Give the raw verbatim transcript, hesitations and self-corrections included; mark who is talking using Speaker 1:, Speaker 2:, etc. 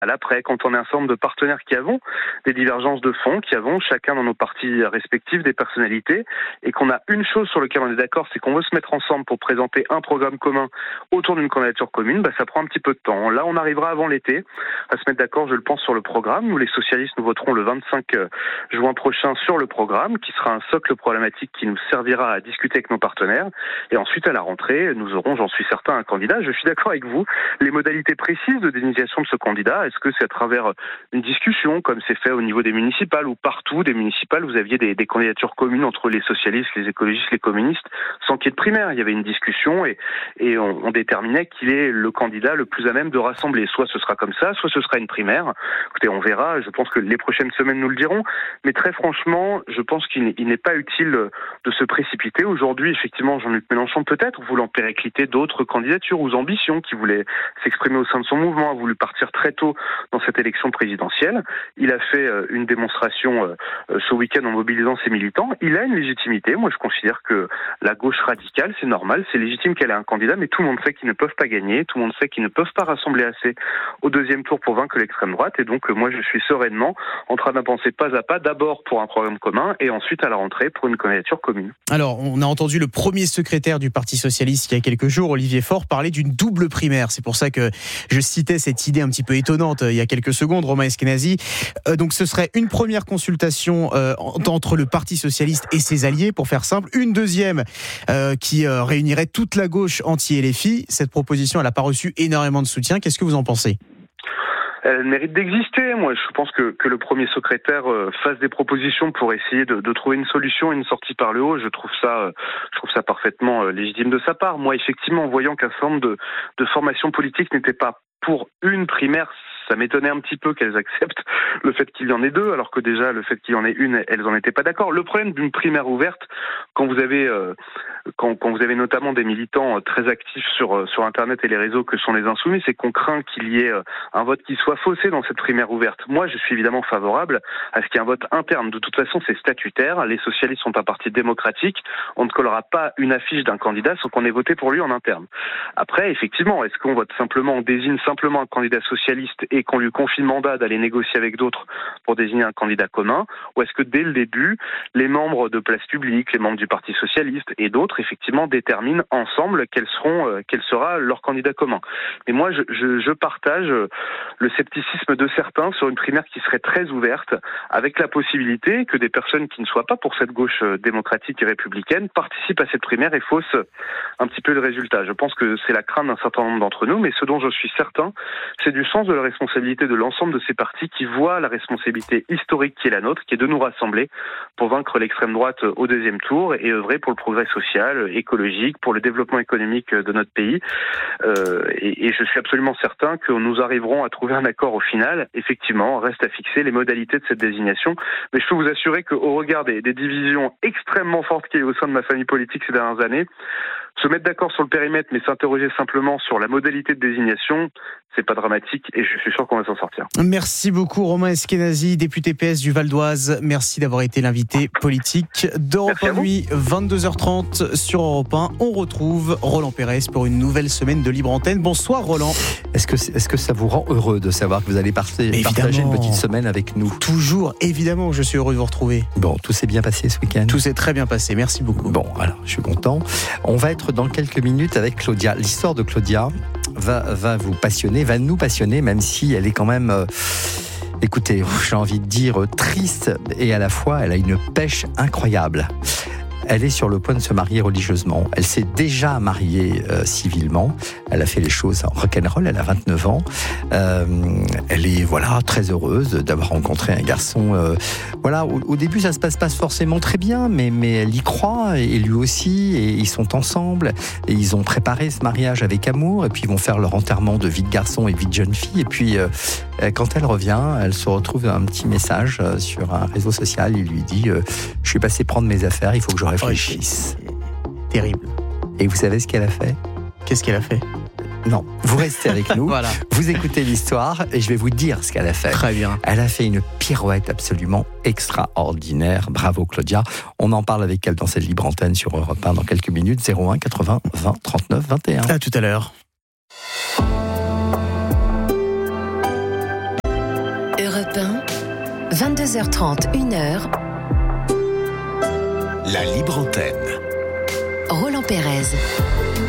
Speaker 1: Après, quand on est un certain nombre de partenaires qui avons des divergences de fond, qui avons chacun dans nos partis respectifs des personnalités, et qu'on a une chose sur laquelle on est d'accord, c'est qu'on veut se mettre ensemble pour présenter un programme commun autour d'une candidature commune, bah, ça prend un petit peu de temps. Là, on arrivera avant l'été à se mettre d'accord, je le pense, sur le programme. Nous, les socialistes, nous voterons le vingt-cinq juin prochain sur le programme, qui sera un socle problématique qui nous servira à discuter avec nos partenaires. Et ensuite, à la rentrée, nous aurons, j'en suis certain, un candidat. Je suis d'accord avec vous. Les modalités précises de désignation de ce candidat, est-ce que c'est à travers une discussion, comme c'est fait au niveau des municipales, ou partout des municipales, vous aviez des, des candidatures communes entre les socialistes, les écologistes, les communistes, sans qu'il y ait de primaire. Il y avait une discussion et, et on, on déterminait qu'il est le candidat le plus à même de rassembler. Soit ce sera comme ça, soit ce sera une primaire. Écoutez, on verra. Je pense que les prochaines semaines nous le diront. Mais très franchement, je pense qu'il n'est, il n'est pas utile de se précipiter. Aujourd'hui, effectivement, Jean-Luc Mélenchon, peut-être, voulant péricliter d'autres candidatures ou ambitions, qui voulait s'exprimer au sein de son mouvement, a voulu partir très tôt dans cette élection présidentielle. Il a fait une démonstration ce week-end en mobilisant ses militants. Il a une légitimité. Moi, je considère que la gauche radicale, c'est normal, c'est légitime qu'elle ait un candidat, mais tout le monde sait qu'ils ne peuvent pas gagner, tout le monde sait qu'ils ne peuvent pas rassembler assez au deuxième tour pour vaincre l'extrême droite. Et donc, moi, je suis sereinement en train d'avancer pas à pas, d'abord pour un programme commun et ensuite à la rentrée pour une candidature commune.
Speaker 2: Alors, on a entendu le premier secrétaire du Parti socialiste il y a quelques jours, Olivier Faure, parler d'une double primaire. C'est pour ça que je citais cette idée un petit peu étonnante il y a quelques secondes, Romain Eskenazi. Euh, donc, ce serait une première consultation euh, entre le Parti socialiste et ses alliés, pour faire simple. Une deuxième euh, qui euh, réunirait toute la gauche anti-L F I. Cette proposition, elle n'a pas reçu énormément de soutien. Qu'est-ce que vous en pensez ?
Speaker 1: Elle mérite d'exister. Moi, je pense que, que le premier secrétaire euh, fasse des propositions pour essayer de, de trouver une solution, une sortie par le haut. Je trouve ça, euh, je trouve ça parfaitement euh, légitime de sa part. Moi, effectivement, en voyant qu'un certain nombre de, de formations politiques n'étaient pas pour une primaire, ça m'étonnait un petit peu qu'elles acceptent le fait qu'il y en ait deux, alors que déjà, le fait qu'il y en ait une, elles en étaient pas d'accord. Le problème d'une primaire ouverte, quand vous avez, euh, quand, quand vous avez notamment des militants très actifs sur, sur Internet et les réseaux que sont les Insoumis, c'est qu'on craint qu'il y ait un vote qui soit faussé dans cette primaire ouverte. Moi, je suis évidemment favorable à ce qu'il y ait un vote interne. De toute façon, c'est statutaire. Les socialistes sont un parti démocratique. On ne collera pas une affiche d'un candidat sans qu'on ait voté pour lui en interne. Après, effectivement, est-ce qu'on vote simplement, on désigne simplement un candidat socialiste et qu'on lui confie le mandat d'aller négocier avec d'autres pour désigner un candidat commun, ou est-ce que dès le début, les membres de Place Publique, les membres du Parti Socialiste et d'autres, effectivement, déterminent ensemble quels seront, euh, quel sera leur candidat commun. Mais moi, je, je, je partage le scepticisme de certains sur une primaire qui serait très ouverte, avec la possibilité que des personnes qui ne soient pas pour cette gauche démocratique et républicaine participent à cette primaire et faussent un petit peu le résultat. Je pense que c'est la crainte d'un certain nombre d'entre nous, mais ce dont je suis certain, c'est du sens de la responsabilité de l'ensemble de ces partis qui voient la responsabilité historique qui est la nôtre, qui est de nous rassembler pour vaincre l'extrême droite au deuxième tour et œuvrer pour le progrès social, écologique, pour le développement économique de notre pays. Euh, et, et je suis absolument certain que nous arriverons à trouver un accord au final. Effectivement, reste à fixer les modalités de cette désignation. Mais je peux vous assurer qu'au regard des, des divisions extrêmement fortes qu'il y a au sein de ma famille politique ces dernières années, se mettre d'accord sur le périmètre, mais s'interroger simplement sur la modalité de désignation, c'est pas dramatique et je suis sûr qu'on va s'en sortir.
Speaker 2: Merci beaucoup Romain Eskenazi, député P S du Val d'Oise. Merci d'avoir été l'invité politique d'Europe un Nuit, vingt-deux heures trente sur Europe un. On retrouve Roland Pérez pour une nouvelle semaine de Libre Antenne. Bonsoir Roland.
Speaker 3: Est-ce que, est-ce que ça vous rend heureux de savoir que vous allez partager, partager une petite semaine avec nous ?
Speaker 2: Toujours, évidemment, je suis heureux de vous retrouver.
Speaker 3: Bon, tout s'est bien passé ce week-end ?
Speaker 2: Tout s'est très bien passé, merci beaucoup.
Speaker 3: Bon, alors, je suis content. On va être dans quelques minutes avec Claudia. L'histoire de Claudia va, va vous passionner, va nous passionner, même si elle est quand même... Euh, écoutez, j'ai envie de dire triste et à la fois, elle a une pêche incroyable. Elle est sur le point de se marier religieusement. Elle s'est déjà mariée euh, civilement. Elle a fait les choses rock'n'roll. Elle a vingt-neuf ans. Euh, elle est voilà très heureuse d'avoir rencontré un garçon. Euh, voilà, au, au début ça se passe pas forcément très bien, mais mais elle y croit et lui aussi. Et ils sont ensemble. Et ils ont préparé ce mariage avec amour. Et puis ils vont faire leur enterrement de vie de garçon et vie de jeune fille. Et puis euh, quand elle revient, elle se retrouve un petit message sur un réseau social. Il lui dit euh, je suis passé prendre mes affaires. Il faut que je réfléchisse.
Speaker 2: Oh, terrible.
Speaker 3: Et vous savez ce qu'elle a fait ?
Speaker 2: Qu'est-ce qu'elle a fait ?
Speaker 3: Non, vous restez avec nous,
Speaker 2: voilà.
Speaker 3: Vous écoutez l'histoire et je vais vous dire ce qu'elle a fait.
Speaker 2: Très bien.
Speaker 3: Elle a fait une pirouette absolument extraordinaire. Bravo Claudia. On en parle avec elle dans cette libre antenne sur Europe un dans quelques minutes. zéro un quatre-vingts vingt trente-neuf vingt et un.
Speaker 2: À tout à l'heure.
Speaker 4: Europe un, vingt-deux heures trente, une heure.
Speaker 5: La libre antenne.
Speaker 4: Roland Pérez.